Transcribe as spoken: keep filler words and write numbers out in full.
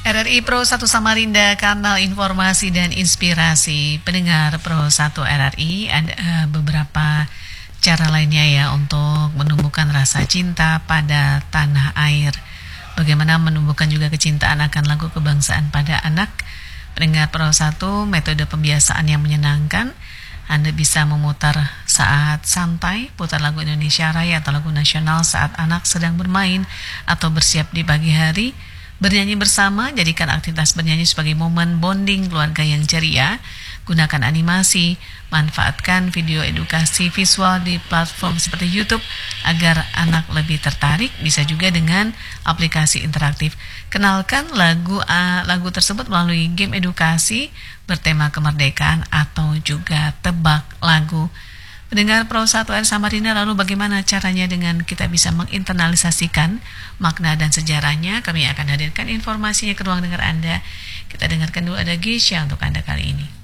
R R I Pro satu Samarinda, kanal informasi dan inspirasi. Pendengar Pro satu R R I, ada uh, beberapa cara lainnya ya untuk menumbuhkan rasa cinta pada tanah air. Bagaimana menumbuhkan juga kecintaan akan lagu kebangsaan pada anak. Pendengar Pro satu, metode pembiasaan yang menyenangkan. Anda bisa memutar saat santai, putar lagu Indonesia Raya atau lagu nasional saat anak sedang bermain atau bersiap di pagi hari. Bernyanyi bersama, jadikan aktivitas bernyanyi sebagai momen bonding keluarga yang ceria. Gunakan animasi, manfaatkan video edukasi visual di platform seperti YouTube agar anak lebih tertarik. Bisa juga dengan aplikasi interaktif. Kenalkan lagu uh, lagu tersebut melalui game edukasi bertema kemerdekaan atau juga tebak lagu. Pendengar Pro satu R Samarinda, lalu bagaimana caranya dengan kita bisa menginternalisasikan makna dan sejarahnya? Kami akan hadirkan informasinya ke ruang dengar Anda. Kita dengarkan dulu, ada Geisha untuk Anda kali ini.